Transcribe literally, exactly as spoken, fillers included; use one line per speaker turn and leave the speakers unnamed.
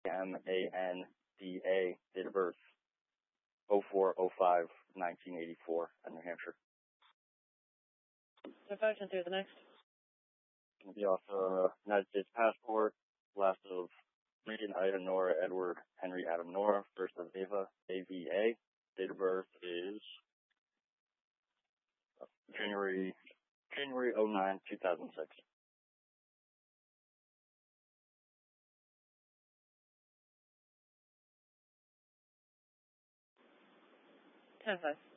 M A N D A, date of birth oh four oh five nineteen eighty-four at New Hampshire.
Infection through the next.
It'll be off a uh, United States passport, last of Regan Ida Nora Edward Henry Adam Nora, first of Ava, A V A. Date of birth is January January oh nine, two thousand six.
ten five.